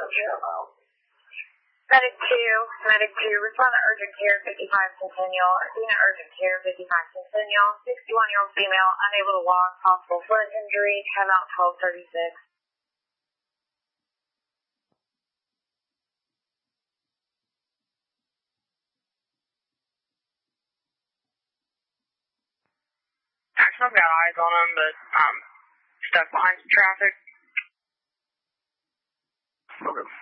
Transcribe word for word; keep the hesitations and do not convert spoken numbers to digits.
Medic two, Medic two, respond to urgent care fifty-five Centennial, Athena urgent care fifty-five Centennial, sixty-one-year-old female, unable to walk, possible foot injury, timeout twelve thirty-six. Actually, I've got eyes on him, but um, stuck behind some traffic. Okay.